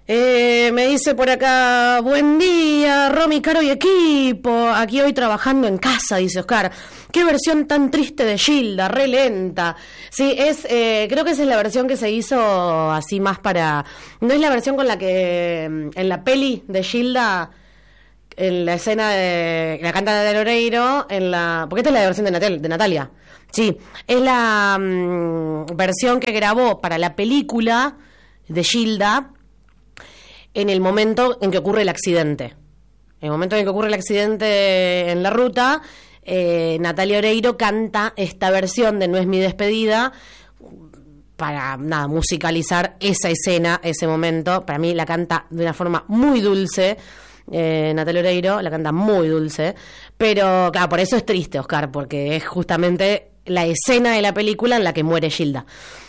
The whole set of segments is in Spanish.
Me dice por acá, buen día, Romy, Caro y equipo. Aquí hoy trabajando en casa, dice Oscar. Qué versión tan triste de Gilda, re lenta. Sí, creo que esa es la versión que se hizo así más para... No es la versión con la que en la peli de Gilda, en la escena de la canta Natalia Oreiro, porque esta es la versión de Natalia. Sí, es la versión que grabó para la película de Gilda en el momento en que ocurre el accidente. En el momento en que ocurre el accidente en la ruta, Natalia Oreiro canta esta versión de No es mi despedida para, musicalizar esa escena, ese momento. Para mí la canta de una forma muy dulce. Natalia Oreiro la canta muy dulce. Pero, claro, por eso es triste, Oscar, porque es justamente la escena de la película en la que muere Gilda.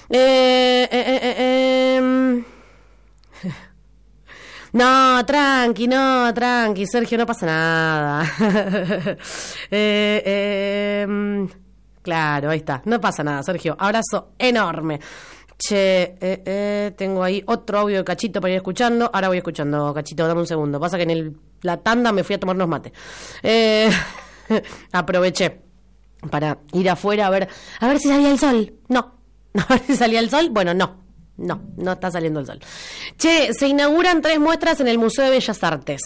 No, tranqui, Sergio, no pasa nada. Claro, ahí está, no pasa nada, Sergio. Abrazo enorme. Che, tengo ahí otro audio de Cachito para ir escuchando. Ahora voy escuchando, Cachito, dame un segundo. Pasa que en la tanda me fui a tomarnos mate. Aproveché para ir afuera a ver si salía el sol. No, a ver si salía el sol. Bueno, no está saliendo el sol. Che, se inauguran 3 muestras en el Museo de Bellas Artes.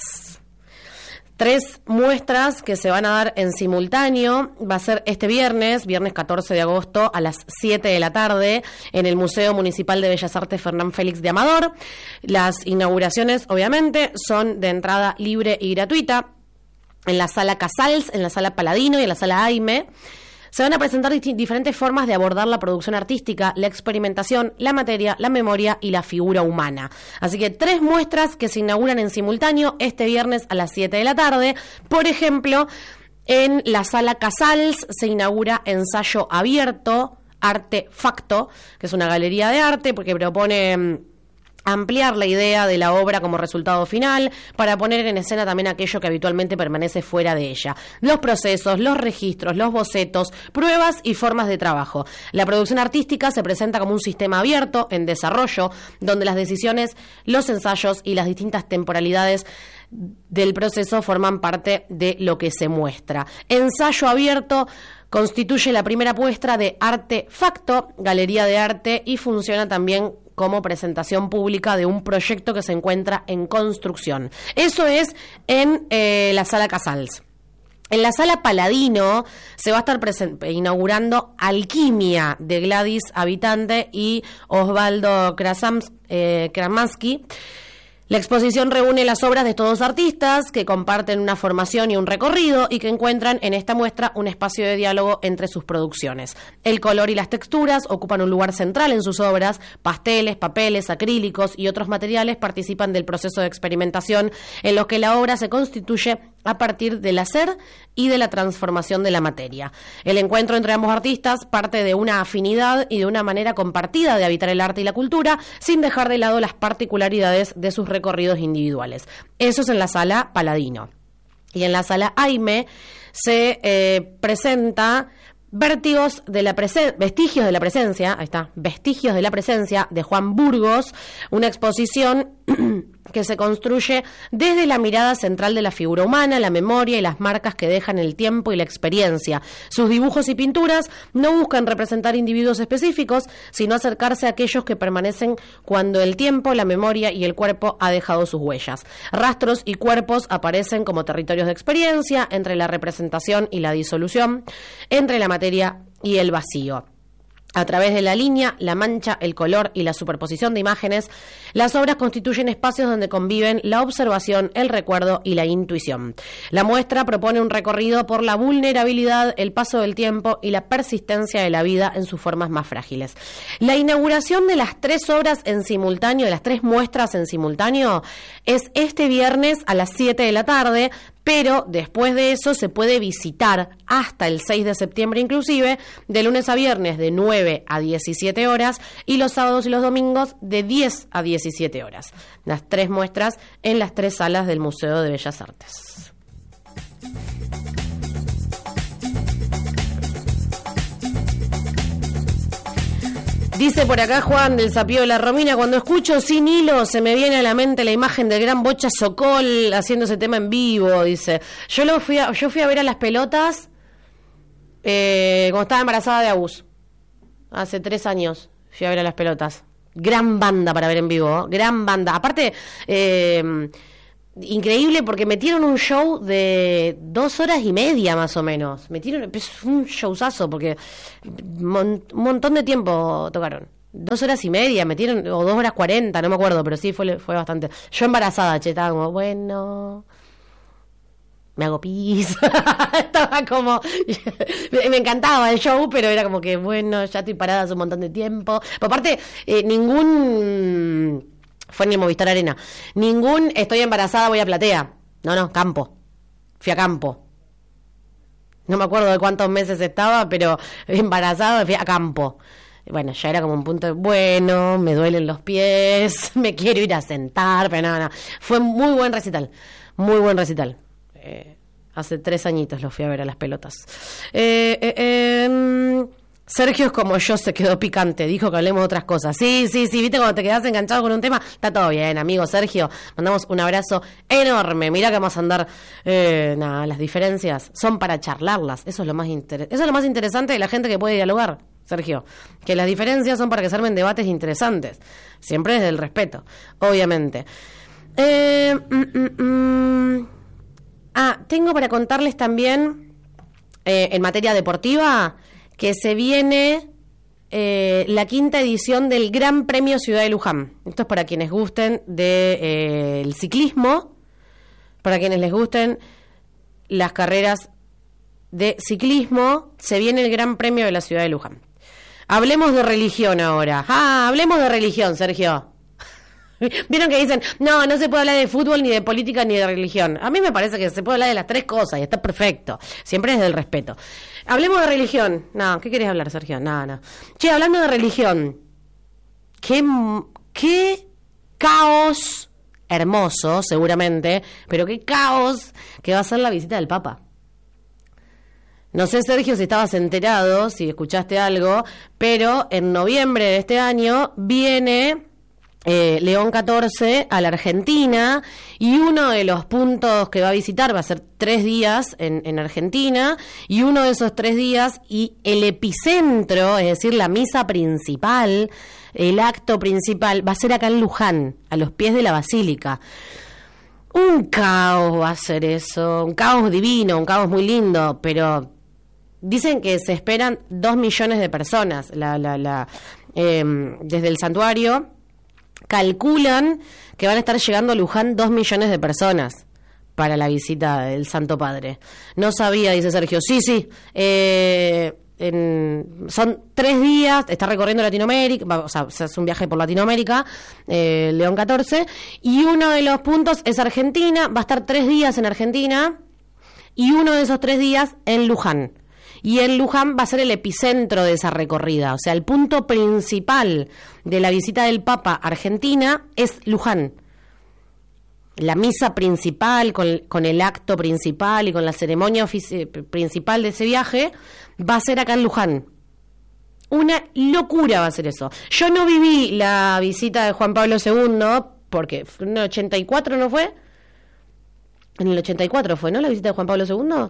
3 muestras que se van a dar en simultáneo. Va a ser este viernes 14 de agosto a las 7 de la tarde en el Museo Municipal de Bellas Artes Fernán Félix de Amador. Las inauguraciones, obviamente, son de entrada libre y gratuita en la Sala Casals, en la Sala Paladino y en la Sala Aime. Se van a presentar diferentes formas de abordar la producción artística, la experimentación, la materia, la memoria y la figura humana. Así que 3 muestras que se inauguran en simultáneo este viernes a las 7 de la tarde. Por ejemplo, en la Sala Casals se inaugura Ensayo Abierto, Artefacto, que es una galería de arte porque propone ampliar la idea de la obra como resultado final para poner en escena también aquello que habitualmente permanece fuera de ella. Los procesos, los registros, los bocetos, pruebas y formas de trabajo. La producción artística se presenta como un sistema abierto, en desarrollo, donde las decisiones, los ensayos y las distintas temporalidades del proceso forman parte de lo que se muestra. Ensayo Abierto constituye la primera muestra de Artefacto, galería de arte, y funciona también como presentación pública de un proyecto que se encuentra en construcción. Eso es en la Sala Casals. En la Sala Paladino se va a estar inaugurando Alquimia de Gladys Habitante y Osvaldo Kramansky. La exposición reúne las obras de estos 2 artistas que comparten una formación y un recorrido y que encuentran en esta muestra un espacio de diálogo entre sus producciones. El color y las texturas ocupan un lugar central en sus obras. Pasteles, papeles, acrílicos y otros materiales participan del proceso de experimentación en los que la obra se constituye a partir del hacer y de la transformación de la materia. El encuentro entre ambos artistas parte de una afinidad y de una manera compartida de habitar el arte y la cultura, sin dejar de lado las particularidades de sus recorridos individuales. Eso es en la Sala Paladino. Y en la Sala Aime se presenta Vestigios de la presencia, ahí está, Vestigios de la presencia, de Juan Burgos, una exposición que se construye desde la mirada central de la figura humana, la memoria y las marcas que dejan el tiempo y la experiencia. Sus dibujos y pinturas no buscan representar individuos específicos, sino acercarse a aquellos que permanecen cuando el tiempo, la memoria y el cuerpo ha dejado sus huellas. Rastros y cuerpos aparecen como territorios de experiencia entre la representación y la disolución, entre la materia y el vacío. A través de la línea, la mancha, el color y la superposición de imágenes, las obras constituyen espacios donde conviven la observación, el recuerdo y la intuición. La muestra propone un recorrido por la vulnerabilidad, el paso del tiempo y la persistencia de la vida en sus formas más frágiles. La inauguración de las 3 obras en simultáneo, de las 3 muestras en simultáneo, es este viernes a las 7 de la tarde, pero después de eso se puede visitar hasta el 6 de septiembre inclusive, de lunes a viernes de 9 a 17 horas y los sábados y los domingos de 10 a 17 horas. Las 3 muestras en las 3 salas del Museo de Bellas Artes. Dice por acá Juan del Sapío de la Romina, cuando escucho Sin Hilo se me viene a la mente la imagen del gran Bocha Sokol haciendo ese tema en vivo, dice. Yo fui a ver a Las Pelotas cuando estaba embarazada de Agus. Hace 3 años fui a ver a Las Pelotas. Gran banda para ver en vivo, gran banda. Aparte, increíble porque metieron un show de 2 horas y media más o menos. Es un showzazo porque un montón de tiempo tocaron. 2 horas y media metieron, o 2 horas 40, no me acuerdo, pero sí fue bastante. Yo embarazada, estaba como, bueno, me hago pis. Estaba como, me encantaba el show, pero era como que, bueno, ya estoy parada hace un montón de tiempo. Por aparte, fue en el Movistar Arena. Estoy embarazada, voy a Platea. No, campo. Fui a campo. No me acuerdo de cuántos meses estaba, pero embarazada fui a campo. Bueno, ya era como un punto de, bueno, me duelen los pies, me quiero ir a sentar, pero no. Fue muy buen recital. Muy buen recital. Hace 3 añitos lo fui a ver a Las Pelotas. Sergio es como yo, se quedó picante, dijo que hablemos de otras cosas. Sí, viste cuando te quedás enganchado con un tema, está todo bien, amigo Sergio, mandamos un abrazo enorme. Mirá que vamos a andar, las diferencias son para charlarlas, eso es lo más interesante de la gente que puede dialogar, Sergio, que las diferencias son para que se armen debates interesantes, siempre desde el respeto, obviamente. Tengo para contarles también, en materia deportiva, que se viene la 5ª edición del Gran Premio Ciudad de Luján. Esto es para quienes gusten del ciclismo, para quienes les gusten las carreras de ciclismo, se viene el Gran Premio de la Ciudad de Luján. Hablemos de religión ahora. Hablemos de religión, Sergio. Vieron que dicen, no se puede hablar de fútbol, ni de política, ni de religión. A mí me parece que se puede hablar de las 3 cosas y está perfecto. Siempre desde el respeto. Hablemos de religión. No, ¿qué querés hablar, Sergio? No. Che, hablando de religión, qué caos hermoso, seguramente, pero qué caos que va a ser la visita del Papa. No sé, Sergio, si estabas enterado, si escuchaste algo, pero en noviembre de este año viene León XIV a la Argentina, y uno de los puntos que va a visitar va a ser 3 días en Argentina, y uno de esos 3 días y el epicentro, es decir, la misa principal, el acto principal, va a ser acá en Luján, a los pies de la Basílica. Un caos va a ser eso, un caos divino, un caos muy lindo, pero dicen que se esperan 2 millones de personas. Desde el santuario calculan que van a estar llegando a Luján 2 millones de personas para la visita del Santo Padre. No sabía, dice Sergio. Sí. Son 3 días, está recorriendo Latinoamérica, o sea, se hace un viaje por Latinoamérica, León XIV, y uno de los puntos es Argentina, va a estar 3 días en Argentina, y uno de esos 3 días en Luján. Y en Luján va a ser el epicentro de esa recorrida. O sea, el punto principal de la visita del Papa a Argentina es Luján. La misa principal, con el acto principal y con la ceremonia principal de ese viaje, va a ser acá en Luján. Una locura va a ser eso. Yo no viví la visita de Juan Pablo II, porque en el 84, ¿no fue? En el 84 fue, ¿no? La visita de Juan Pablo II.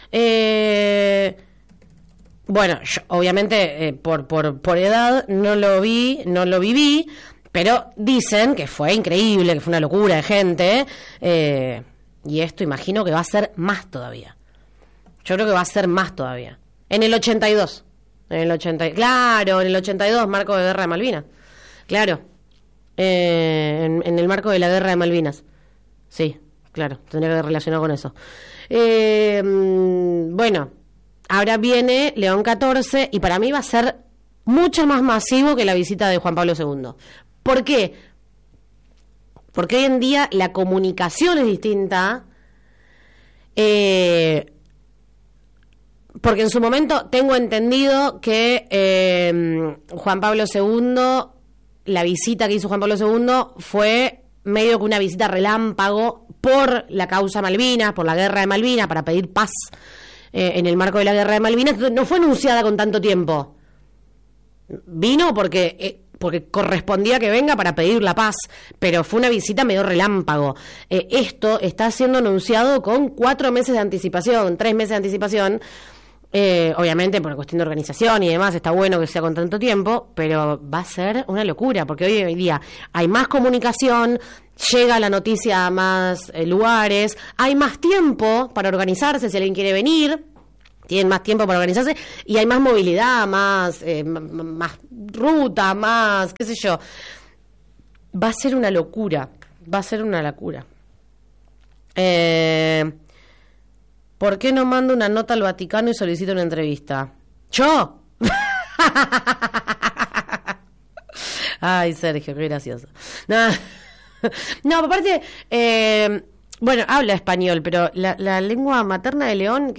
Bueno, yo, obviamente, por edad no lo viví, pero dicen que fue increíble, que fue una locura de gente, y esto imagino que va a ser más todavía. Yo creo que va a ser más todavía. En el 82. Claro, en el 82, marco de Guerra de Malvinas. Claro. En el marco de la Guerra de Malvinas. Sí, claro, tendría que relacionar con eso. Bueno, ahora viene León XIV y para mí va a ser mucho más masivo que la visita de Juan Pablo II. ¿Por qué? Porque hoy en día la comunicación es distinta. Porque en su momento tengo entendido que Juan Pablo II, la visita que hizo Juan Pablo II fue medio que una visita relámpago por la causa Malvinas, por la Guerra de Malvinas, para pedir paz en el marco de la Guerra de Malvinas. No fue anunciada con tanto tiempo. Vino porque correspondía que venga para pedir la paz, pero fue una visita medio relámpago. Esto está siendo anunciado con 4 meses de anticipación, 3 meses de anticipación. Obviamente por cuestión de organización y demás está bueno que sea con tanto tiempo, pero va a ser una locura, porque hoy día hay más comunicación, llega la noticia a más lugares, hay más tiempo para organizarse si alguien quiere venir, tienen más tiempo para organizarse y hay más movilidad, más ruta, más, qué sé yo. Va a ser una locura, ¿Por qué no mando una nota al Vaticano y solicito una entrevista? ¿Yo? Ay, Sergio, qué gracioso. No, aparte, bueno, habla español, pero la lengua materna de León,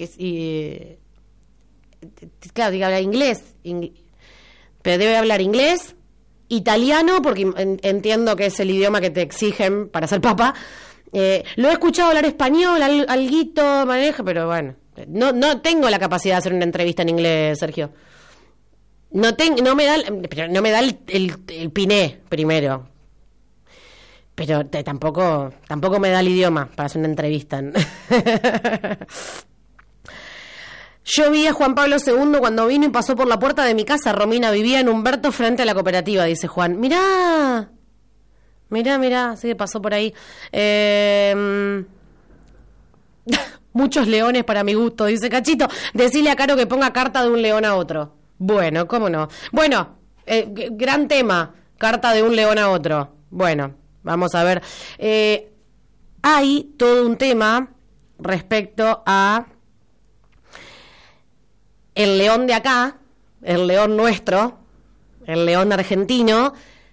claro, tiene que hablar inglés, pero debe hablar inglés, italiano, porque entiendo que es el idioma que te exigen para ser papa. Lo he escuchado hablar español, alguito maneja, pero bueno, no tengo la capacidad de hacer una entrevista en inglés, Sergio. No me da el piné primero, pero tampoco me da el idioma para hacer una entrevista. Yo vi a Juan Pablo II cuando vino y pasó por la puerta de mi casa. Romina vivía en Humberto frente a la cooperativa, dice Juan. Mirá, sí que pasó por ahí. Muchos leones para mi gusto, dice Cachito. Decile a Caro que ponga carta de un león a otro. Bueno, ¿cómo no? Bueno, gran tema, carta de un león a otro. Bueno, vamos a ver. Hay todo un tema respecto a el león de acá, el león nuestro, el león argentino.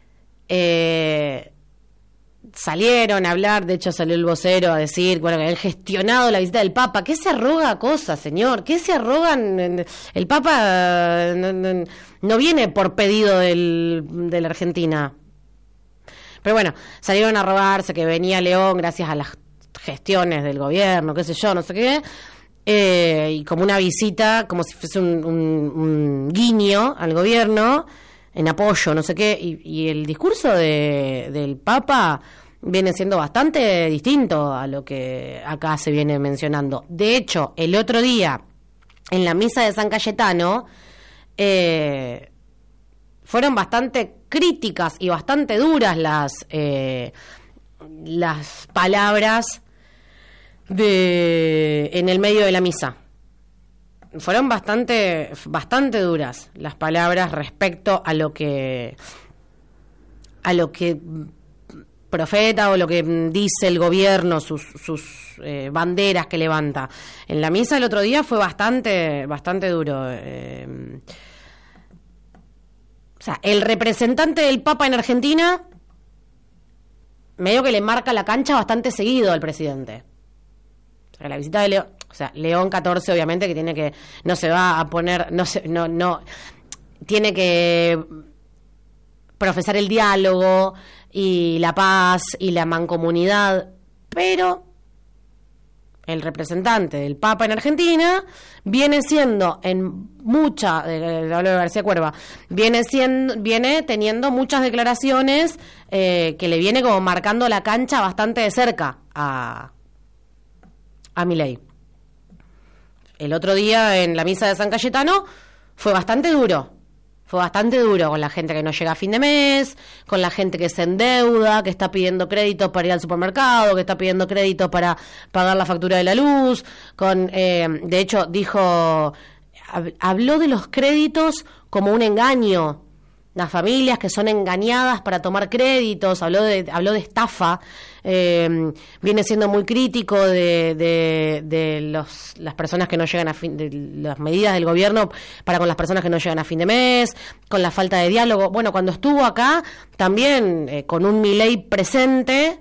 Salieron a hablar, de hecho salió el vocero a decir, bueno, que habían gestionado la visita del Papa. ¿Qué se arroga cosas, señor? ¿Qué se arrogan? El Papa no viene por pedido de la Argentina. Pero bueno, salieron a arrogarse que venía León gracias a las gestiones del gobierno, qué sé yo, no sé qué, y como una visita, como si fuese un guiño al gobierno, en apoyo, no sé qué, y el discurso del Papa viene siendo bastante distinto a lo que acá se viene mencionando. De hecho, el otro día, en la misa de San Cayetano, fueron bastante críticas y bastante duras las palabras en el medio de la misa. Fueron bastante duras las palabras respecto a lo que profeta o lo que dice el gobierno, sus banderas que levanta. En la misa el otro día fue bastante duro. O sea, el representante del Papa en Argentina medio que le marca la cancha bastante seguido al presidente. O sea, la visita de León, o sea, León XIV obviamente que tiene que, no se va a poner, no tiene que profesar el diálogo y la paz y la mancomunidad, pero el representante del Papa en Argentina viene siendo hablo de García Cuerva, viene teniendo muchas declaraciones que le viene como marcando la cancha bastante de cerca a Milei. El otro día en la misa de San Cayetano fue bastante duro con la gente que no llega a fin de mes, con la gente que se endeuda, que está pidiendo créditos para ir al supermercado, que está pidiendo créditos para pagar la factura de la luz, de hecho habló de los créditos como un engaño, las familias que son engañadas para tomar créditos, habló de estafa, viene siendo muy crítico de las personas que no llegan de las medidas del gobierno para con las personas que no llegan a fin de mes, con la falta de diálogo. Bueno, cuando estuvo acá, también con un Milei presente,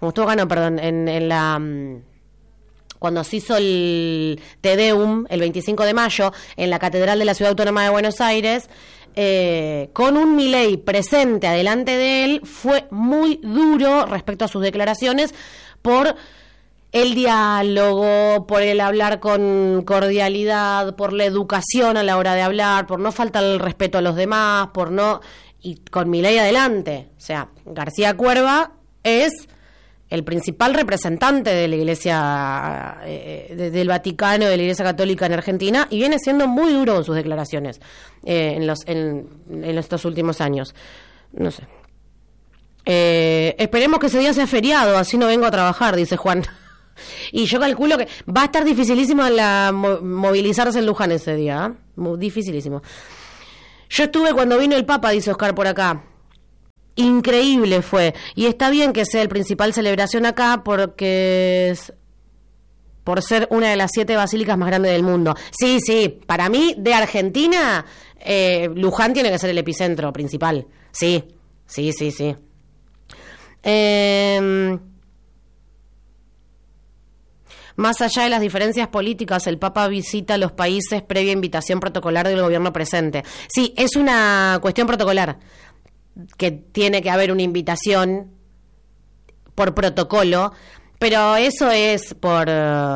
cuando se hizo el Te Deum, el 25 de mayo, en la Catedral de la Ciudad Autónoma de Buenos Aires, con un Milei presente adelante de él, fue muy duro respecto a sus declaraciones por el diálogo, por el hablar con cordialidad, por la educación a la hora de hablar, por no faltar el respeto a los demás, por no... Y con Milei adelante. O sea, García Cuerva es el principal representante de la Iglesia, del Vaticano, de la Iglesia Católica en Argentina, y viene siendo muy duro en sus declaraciones en estos últimos años. No sé. Esperemos que ese día sea feriado, así no vengo a trabajar, dice Juan. Y yo calculo que va a estar dificilísimo movilizarse en Luján ese día, ¿eh? Muy dificilísimo. Yo estuve cuando vino el Papa, dice Oscar por acá. Increíble fue. Y está bien que sea el principal celebración acá porque por ser una de las 7 basílicas más grandes del mundo. Sí, para mí, de Argentina, Luján tiene que ser el epicentro principal. Sí. Más allá de las diferencias políticas, el Papa visita los países previa invitación protocolar del gobierno presente. Sí, es una cuestión protocolar, que tiene que haber una invitación por protocolo, pero eso es por...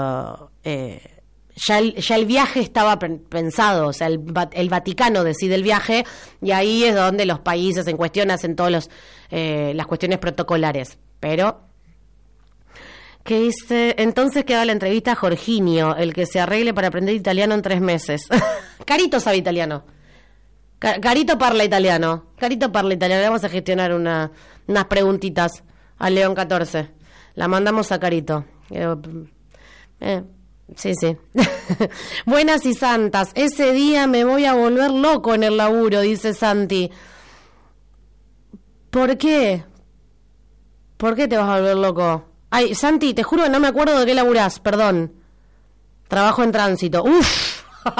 ya el viaje estaba pensado, o sea, el Vaticano decide el viaje y ahí es donde los países en cuestión hacen todas las cuestiones protocolares. Pero, ¿qué dice? Entonces queda la entrevista a Jorginho, el que se arregle para aprender italiano en 3 meses. Carito sabe italiano. Carito parla italiano. Le vamos a gestionar unas preguntitas a León 14. La mandamos a Carito. Sí. Buenas y santas. Ese día me voy a volver loco en el laburo, dice Santi. ¿Por qué? ¿Por qué te vas a volver loco? Ay, Santi, te juro que no me acuerdo de qué laburás, perdón. Trabajo en tránsito. Uf.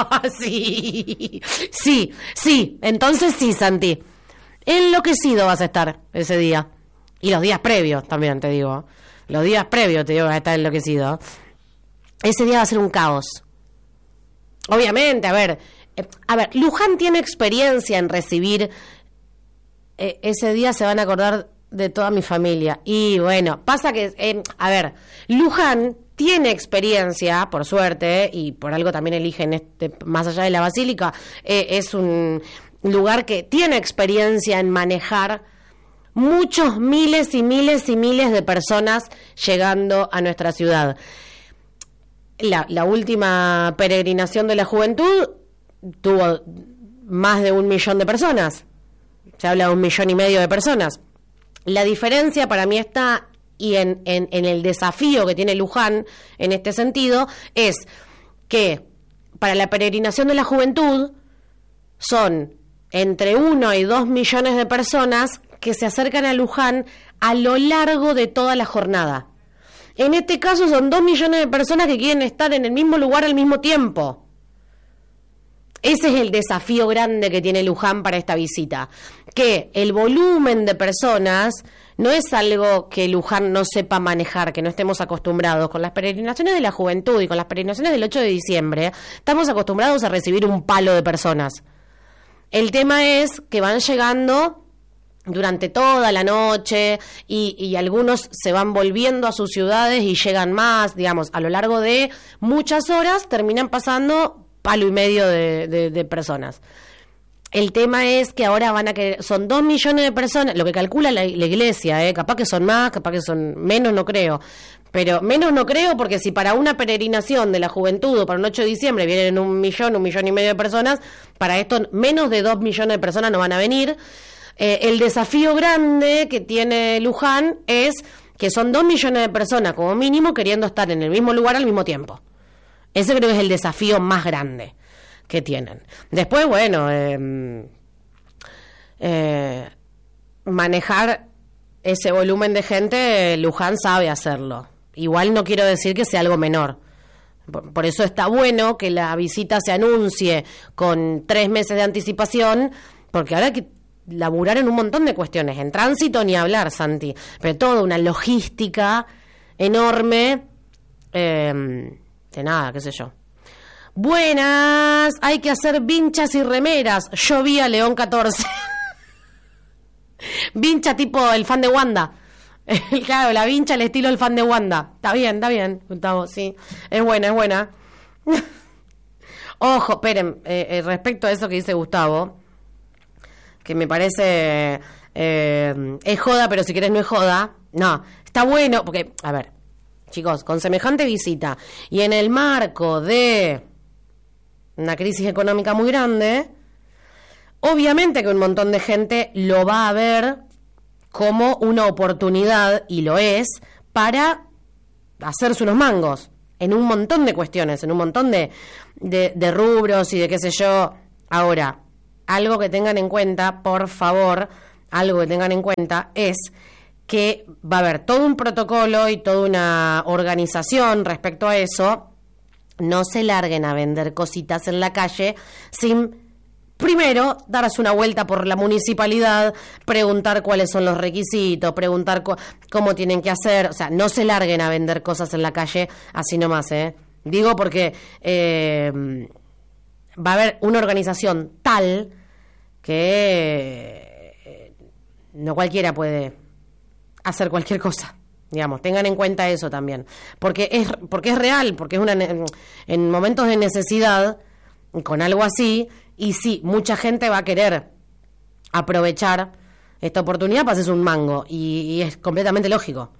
Sí, entonces sí, Santi. Enloquecido vas a estar ese día. Y los días previos también, te digo. Los días previos te digo vas a estar enloquecido. Ese día va a ser un caos. Obviamente, a ver, Luján tiene experiencia en recibir. Ese día se van a acordar de toda mi familia. Y bueno, pasa que, Luján tiene experiencia, por suerte, y por algo también eligen más allá de la basílica, es un lugar que tiene experiencia en manejar muchos miles y miles y miles de personas llegando a nuestra ciudad. La última peregrinación de la juventud tuvo más de 1 millón de personas. Se habla de 1,5 millones de personas. La diferencia para mí está, y en el desafío que tiene Luján en este sentido, es que para la peregrinación de la juventud son entre 1 y 2 millones de personas que se acercan a Luján a lo largo de toda la jornada. En este caso son 2 millones de personas que quieren estar en el mismo lugar al mismo tiempo. Ese es el desafío grande que tiene Luján para esta visita. Que el volumen de personas no es algo que Luján no sepa manejar, que no estemos acostumbrados. Con las peregrinaciones de la juventud y con las peregrinaciones del 8 de diciembre, estamos acostumbrados a recibir un palo de personas. El tema es que van llegando durante toda la noche y algunos se van volviendo a sus ciudades y llegan más, digamos, a lo largo de muchas horas terminan pasando 1,5 millones de personas. El tema es que ahora van a querer, son 2 millones de personas, lo que calcula la iglesia, capaz que son más, capaz que son menos, no creo. Pero menos no creo, porque si para una peregrinación de la juventud o para un 8 de diciembre vienen 1 millón, 1,5 millones de personas, para esto menos de 2 millones de personas no van a venir. El desafío grande que tiene Luján es que son 2 millones de personas como mínimo queriendo estar en el mismo lugar al mismo tiempo. Ese creo que es el desafío más grande que tienen. Después, bueno, manejar ese volumen de gente, Luján sabe hacerlo. Igual no quiero decir que sea algo menor. Por eso está bueno que la visita se anuncie con 3 meses de anticipación, porque ahora hay que laburar en un montón de cuestiones. En tránsito ni hablar, Santi, pero toda una logística enorme. De nada, qué sé yo. Buenas, hay que hacer vinchas y remeras. Yo vi a León 14. Vincha tipo el fan de Wanda. Claro, la vincha al estilo el fan de Wanda. Está bien, Gustavo, sí. Es buena. Ojo, esperen, respecto a eso que dice Gustavo, que me parece es joda, pero si querés no es joda. No, está bueno, porque, a ver, chicos, con semejante visita y en el marco de una crisis económica muy grande, obviamente que un montón de gente lo va a ver como una oportunidad, y lo es, para hacerse unos mangos en un montón de cuestiones, en un montón de rubros y de qué sé yo. Ahora, algo que tengan en cuenta, por favor, algo que tengan en cuenta es que va a haber todo un protocolo y toda una organización respecto a eso. No se larguen a vender cositas en la calle sin primero darse una vuelta por la municipalidad, preguntar cuáles son los requisitos, preguntar cómo tienen que hacer. O sea, no se larguen a vender cosas en la calle así nomás, ¿eh? Digo porque va a haber una organización tal que no cualquiera puede hacer cualquier cosa. Digamos, tengan en cuenta eso también, porque es real, porque es en momentos de necesidad, con algo así, y sí, mucha gente va a querer aprovechar esta oportunidad para hacerse un mango, y es completamente lógico,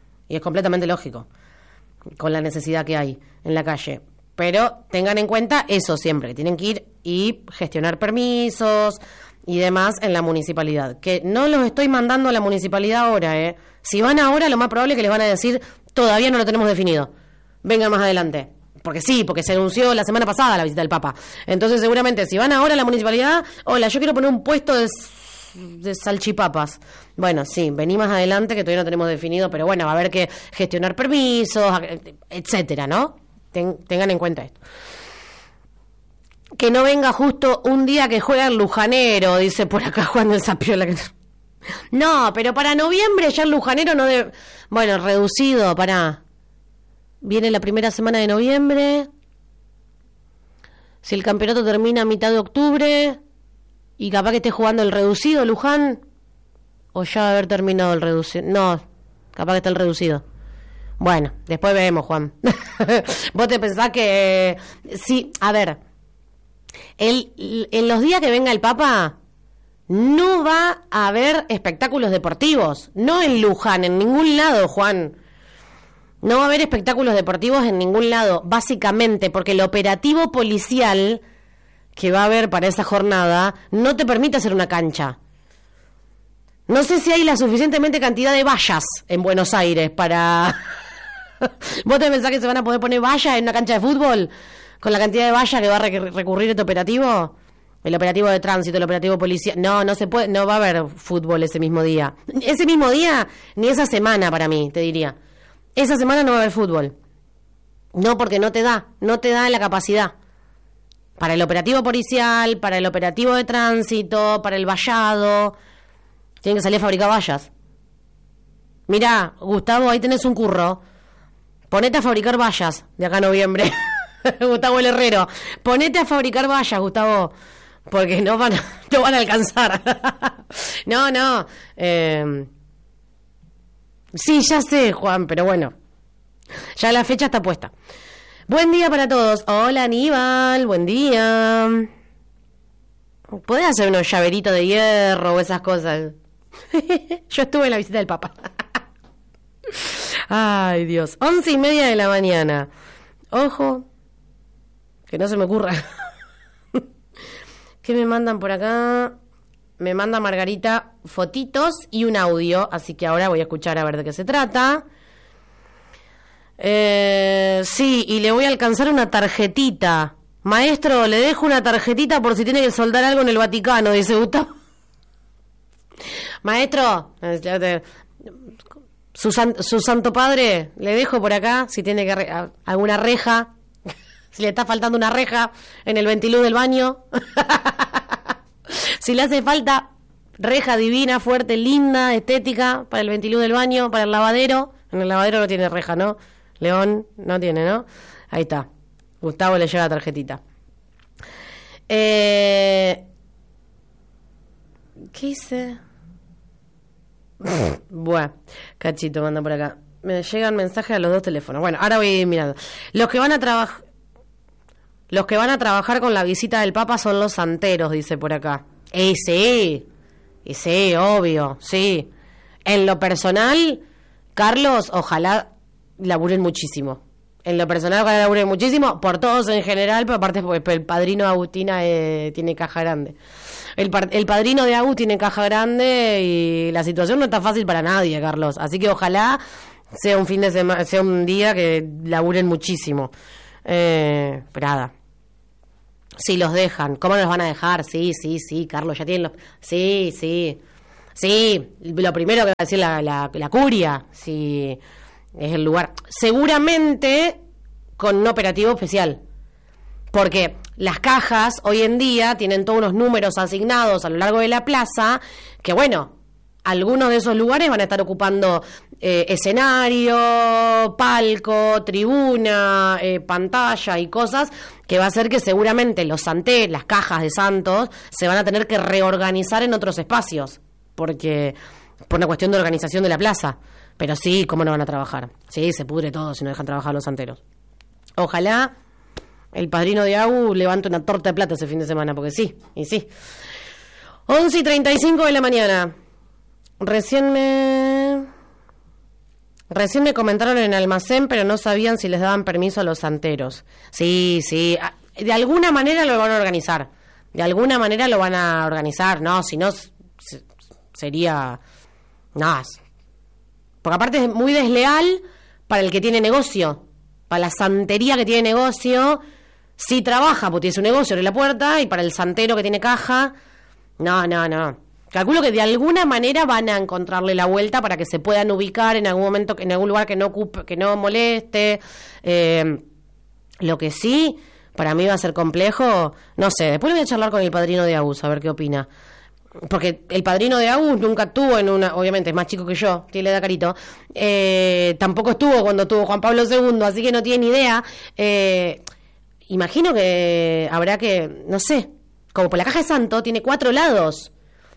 con la necesidad que hay en la calle. Pero tengan en cuenta eso siempre, que tienen que ir y gestionar permisos y demás en la municipalidad, que no los estoy mandando a la municipalidad ahora, ¿eh? Si van ahora, lo más probable es que les van a decir, todavía no lo tenemos definido, vengan más adelante, porque se anunció la semana pasada la visita del Papa. Entonces seguramente si van ahora a la municipalidad, hola, yo quiero poner un puesto de salchipapas. Bueno, sí, vení más adelante, que todavía no tenemos definido, pero bueno, va a haber que gestionar permisos, etcétera, ¿no? Tengan en cuenta esto. Que no venga justo un día que juega el Lujanero, dice por acá Juan del Zapiola. No, pero para noviembre ya el Lujanero no debe... Bueno, reducido, viene la primera semana de noviembre. Si el campeonato termina a mitad de octubre y capaz que esté jugando el reducido, Luján, o ya va a haber terminado el reducido. No, capaz que está el reducido. Bueno, después vemos, Juan. Vos te pensás que... Sí, a ver, en los días que venga el Papa no va a haber espectáculos deportivos, no en Luján, en ningún lado, Juan. No va a haber espectáculos deportivos en ningún lado, básicamente porque el operativo policial que va a haber para esa jornada no te permite hacer una cancha. No sé si hay la suficientemente cantidad de vallas en Buenos Aires para... ¿Vos te pensás que se van a poder poner vallas en una cancha de fútbol? Con la cantidad de vallas que va a recurrir este operativo. El operativo de tránsito, el operativo policial. No se puede, no va a haber fútbol ese mismo día. Ese mismo día, ni esa semana para mí, te diría. Esa semana no va a haber fútbol. No, porque no te da la capacidad. Para el operativo policial, para el operativo de tránsito, para el vallado. Tienen que salir a fabricar vallas. Mirá, Gustavo, ahí tenés un curro. Ponete a fabricar vallas de acá a noviembre. Gustavo el Herrero. Ponete a fabricar vallas, Gustavo. Porque no van a alcanzar. No. Sí, ya sé, Juan, pero bueno. Ya la fecha está puesta. Buen día para todos. Hola, Aníbal. Buen día. ¿Podés hacer unos llaveritos de hierro o esas cosas? Yo estuve en la visita del Papa. Ay, Dios. 11:30 de la mañana. Ojo. Que no se me ocurra. ¿Qué me mandan por acá? Me manda Margarita fotitos y un audio, así que ahora voy a escuchar a ver de qué se trata. Sí, y le voy a alcanzar una tarjetita. Maestro, le dejo una tarjetita por si tiene que soldar algo en el Vaticano, dice Gustavo. Maestro, su santo padre, le dejo por acá si tiene que alguna reja. Si le está faltando una reja en el ventiluz del baño. Si le hace falta reja divina, fuerte, linda, estética para el ventiluz del baño, para el lavadero. En el lavadero no tiene reja, ¿no? León no tiene, ¿no? Ahí está. Gustavo le lleva la tarjetita. ¿Qué hice? Bueno, Cachito manda por acá. Me llegan mensajes a los 2 teléfonos. Bueno, ahora voy a ir mirando. Los que van a trabajar con la visita del Papa son los santeros, dice por acá. Sí, obvio, sí. En lo personal, Carlos, ojalá laburen muchísimo. En lo personal, ojalá laburen muchísimo, por todos en general, pero aparte porque el padrino de Agustina tiene caja grande. El padrino de Agus tiene caja grande y la situación no está fácil para nadie, Carlos. Así que ojalá sea un fin de semana, sea un día que laburen muchísimo. Pero nada. Si los dejan, ¿cómo nos van a dejar? Sí, Carlos, ya tienen los... Sí, lo primero que va a decir la curia, si es el lugar. Seguramente con un operativo especial. Porque las cajas hoy en día tienen todos unos números asignados a lo largo de la plaza, que bueno, algunos de esos lugares van a estar ocupando escenario, palco, tribuna, pantalla y cosas, que va a hacer que seguramente las cajas de santos, se van a tener que reorganizar en otros espacios, porque por una cuestión de organización de la plaza. Pero sí, ¿cómo no van a trabajar? Sí, se pudre todo si no dejan trabajar a los santeros. Ojalá el padrino de Agu levante una torta de plata ese fin de semana, porque sí. 11:35 de la mañana. Recién me comentaron en el almacén, pero no sabían si les daban permiso a los santeros. Sí. De alguna manera lo van a organizar. No, si no, sería... Nada. Porque aparte es muy desleal para el que tiene negocio. Para la santería que tiene negocio, sí trabaja, porque tiene su negocio, abre la puerta, y para el santero que tiene caja, no. Calculo que de alguna manera van a encontrarle la vuelta para que se puedan ubicar en algún momento, en algún lugar que no moleste. Lo que sí, para mí va a ser complejo, no sé, después le voy a charlar con el padrino de Agus, a ver qué opina. Porque el padrino de Agus nunca estuvo obviamente es más chico que yo, tiene la edad carito, tampoco estuvo cuando tuvo Juan Pablo II, así que no tiene ni idea. Imagino que habrá que, no sé, como por la caja de santo tiene 4 lados,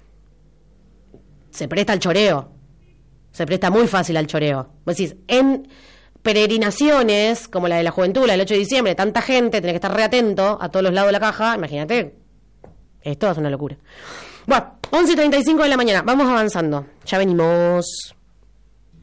se presta al choreo, se presta muy fácil al choreo. Vos decís, en peregrinaciones como la de la Juventud, la del 8 de diciembre, tanta gente, tenés que estar re atento a todos los lados de la caja, imagínate, esto es una locura. Bueno, 11:35 de la mañana, vamos avanzando, ya venimos.